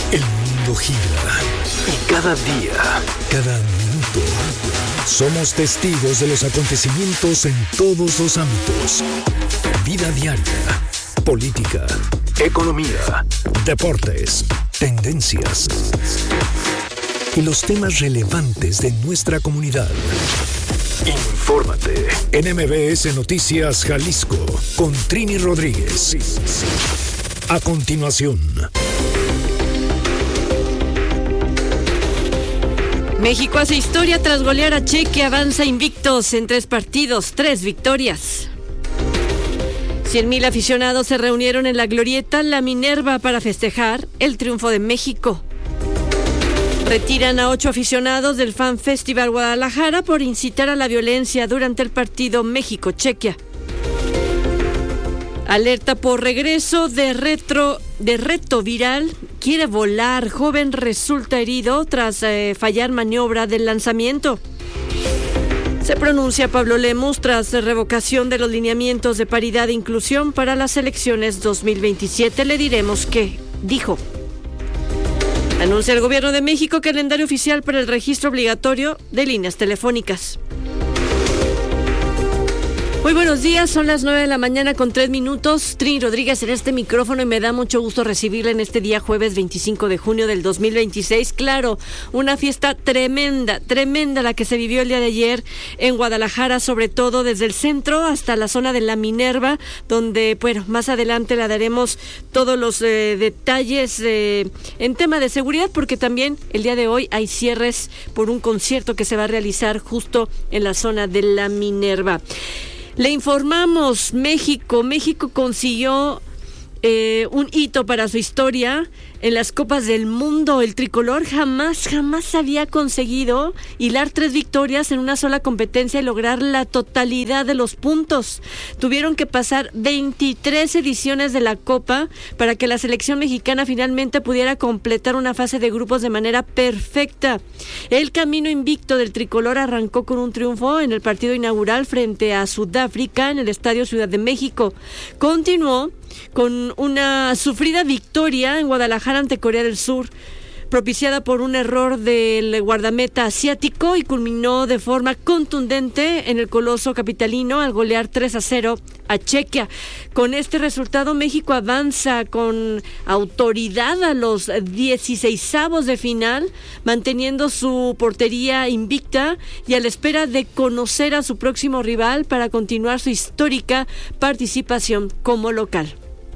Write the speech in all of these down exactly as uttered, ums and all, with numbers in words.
El mundo gira y cada día, cada minuto, somos testigos de los acontecimientos en todos los ámbitos. Vida diaria, política, economía, deportes, tendencias y los temas relevantes de nuestra comunidad. Infórmate en M B S Noticias Jalisco con Trini Rodríguez. A continuación. México hace historia tras golear a Chequia, avanza invictos en tres partidos, tres victorias. cien mil aficionados se reunieron en la glorieta La Minerva para festejar el triunfo de México. Retiran a ocho aficionados del Fan Festival Guadalajara por incitar a la violencia durante el partido México-Chequia. Alerta por regreso de retro de reto viral. Quiere volar. Joven resulta herido tras eh, fallar maniobra del lanzamiento. Se pronuncia Pablo Lemus tras revocación de los lineamientos de paridad e inclusión para las elecciones dos mil veintisiete. Le diremos qué dijo. Anuncia el Gobierno de México calendario oficial para el registro obligatorio de líneas telefónicas. Muy buenos días, son las nueve de la mañana con tres minutos. Trini Rodríguez en este micrófono y me da mucho gusto recibirla en este día jueves veinticinco de junio del dos mil veintiséis. Claro, una fiesta tremenda, tremenda la que se vivió el día de ayer en Guadalajara, sobre todo desde el centro hasta la zona de La Minerva, donde, bueno, más adelante le daremos todos los eh, detalles eh, en tema de seguridad, porque también el día de hoy hay cierres por un concierto que se va a realizar justo en la zona de La Minerva. Le informamos, México, México consiguió eh, un hito para su historia en las Copas del Mundo. El tricolor jamás, jamás había conseguido hilar tres victorias en una sola competencia y lograr la totalidad de los puntos. Tuvieron que pasar veintitrés ediciones de la Copa para que la selección mexicana finalmente pudiera completar una fase de grupos de manera perfecta. El camino invicto del tricolor arrancó con un triunfo en el partido inaugural frente a Sudáfrica en el Estadio Ciudad de México. Continuó con una sufrida victoria en Guadalajara ante Corea del Sur, propiciada por un error del guardameta asiático, y culminó de forma contundente en el coloso capitalino al golear tres a cero a Chequia. Con este resultado, México avanza con autoridad a los dieciseisavos de final, manteniendo su portería invicta y a la espera de conocer a su próximo rival para continuar su histórica participación como local.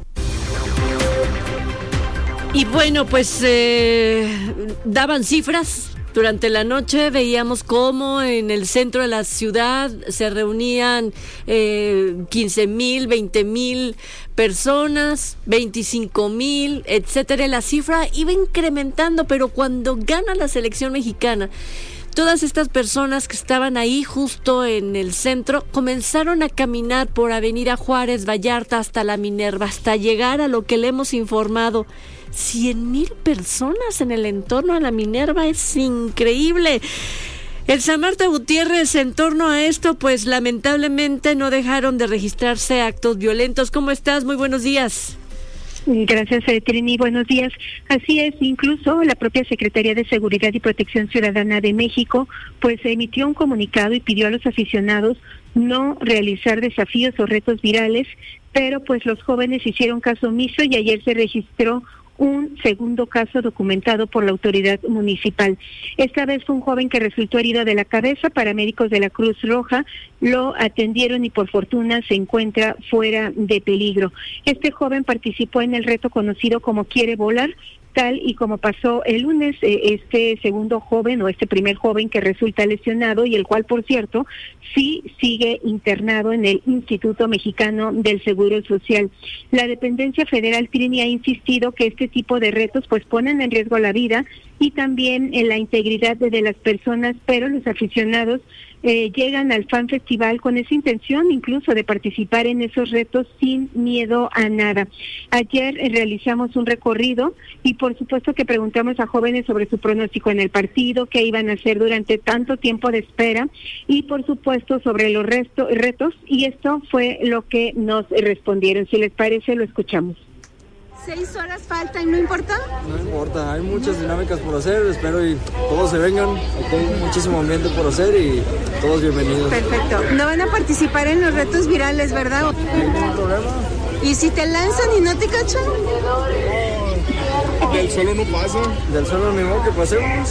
Y bueno, pues eh, daban cifras. Durante la noche veíamos cómo en el centro de la ciudad se reunían eh, quince mil, veinte mil personas, veinticinco mil, etcétera. La cifra iba incrementando, pero cuando gana la selección mexicana, todas estas personas que estaban ahí justo en el centro comenzaron a caminar por Avenida Juárez, Vallarta, hasta La Minerva, hasta llegar a lo que le hemos informado. cien mil personas en el entorno a La Minerva, es increíble. Elsa Marta Gutiérrez, en torno a esto, pues lamentablemente no dejaron de registrarse actos violentos. ¿Cómo estás? Muy buenos días. Gracias, Trini. Buenos días. Así es, incluso la propia Secretaría de Seguridad y Protección Ciudadana de México pues emitió un comunicado y pidió a los aficionados no realizar desafíos o retos virales, pero pues los jóvenes hicieron caso omiso y ayer se registró un segundo caso documentado por la autoridad municipal. Esta vez fue un joven que resultó herido de la cabeza. Paramédicos de la Cruz Roja lo atendieron y por fortuna se encuentra fuera de peligro. Este joven participó en el reto conocido como Quiere Volar, tal y como pasó el lunes. eh, este segundo joven o este primer joven que resulta lesionado y el cual, por cierto, sí sigue internado en el Instituto Mexicano del Seguro Social. La dependencia federal, Trini, ha insistido que este tipo de retos pues ponen en riesgo la vida y también en la integridad de, de las personas, pero los aficionados eh, llegan al Fan Festival con esa intención incluso de participar en esos retos sin miedo a nada. Ayer eh, realizamos un recorrido y por supuesto que preguntamos a jóvenes sobre su pronóstico en el partido, qué iban a hacer durante tanto tiempo de espera y por supuesto sobre los resto, retos, y esto fue lo que nos respondieron. Si les parece, lo escuchamos. Seis horas faltan, ¿no importa? No importa, hay muchas dinámicas por hacer, espero y todos se vengan, aquí hay muchísimo ambiente por hacer y todos bienvenidos. Perfecto. No van a participar en los retos virales, ¿verdad? No hay ningún problema. ¿Y si te lanzan y no te cachan? Del suelo no pasa. Del suelo ni modo que pasemos.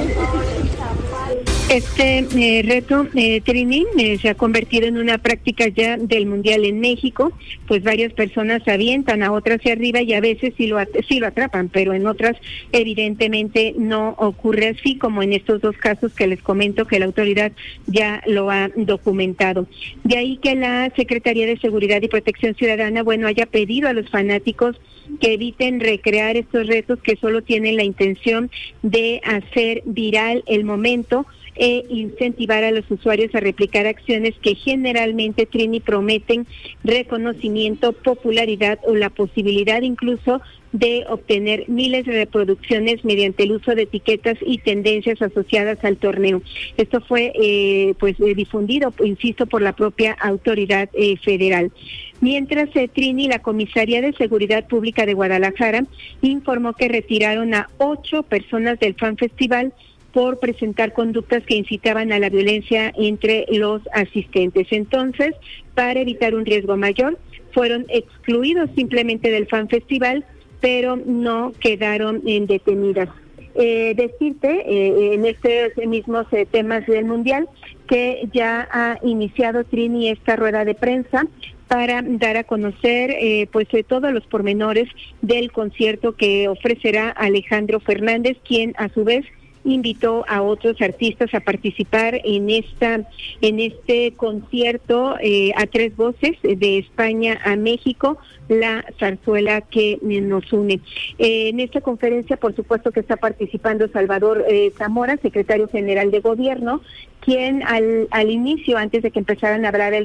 Este eh, reto, eh, Trini, eh, se ha convertido en una práctica ya del Mundial en México, pues varias personas se avientan a otras hacia arriba y a veces sí lo, sí lo atrapan, pero en otras evidentemente no ocurre así, como en estos dos casos que les comento que la autoridad ya lo ha documentado. De ahí que la Secretaría de Seguridad y Protección Ciudadana, bueno, haya pedido a los fanáticos que eviten recrear estos retos que solo tienen la intención de hacer viral el momento e incentivar a los usuarios a replicar acciones que generalmente, Trini, prometen reconocimiento, popularidad o la posibilidad incluso de obtener miles de reproducciones mediante el uso de etiquetas y tendencias asociadas al torneo. Esto fue eh, pues eh, difundido, insisto, por la propia autoridad eh, federal. Mientras, eh, Trini, la Comisaría de Seguridad Pública de Guadalajara informó que retiraron a ocho personas del Fan Festival por presentar conductas que incitaban a la violencia entre los asistentes. Entonces, para evitar un riesgo mayor, fueron excluidos simplemente del Fan Festival, pero no quedaron en detenidas. Eh, decirte, eh, en estos mismos eh, temas del Mundial, que ya ha iniciado, Trini, esta rueda de prensa para dar a conocer eh, pues eh, todos los pormenores del concierto que ofrecerá Alejandro Fernández, quien a su vez invitó a otros artistas a participar en esta en este concierto eh, a tres voces, de España a México, la zarzuela que nos une. Eh, en esta conferencia, por supuesto que está participando Salvador eh, Zamora, secretario general de Gobierno, quien al, al inicio, antes de que empezaran a hablar el